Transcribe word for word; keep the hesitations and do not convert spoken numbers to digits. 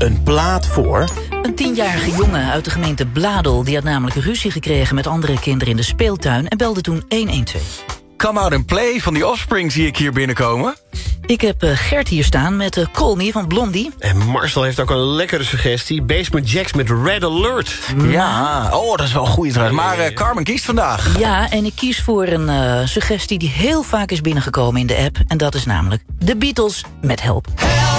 een plaat voor... Een tienjarige jongen uit de gemeente Bladel... die had namelijk ruzie gekregen met andere kinderen in de speeltuin... en belde toen honderdtwaalf. Come Out and Play van die Offspring zie ik hier binnenkomen. Ik heb uh, Gert hier staan met uh, Call Me van Blondie. En Marcel heeft ook een lekkere suggestie. Basement Jaxx met Red Alert. Ja, oh, dat is wel een goeie trouwens. Maar uh, Carmen kiest vandaag. Ja, en ik kies voor een uh, suggestie die heel vaak is binnengekomen in de app. En dat is namelijk The Beatles met Help. Help!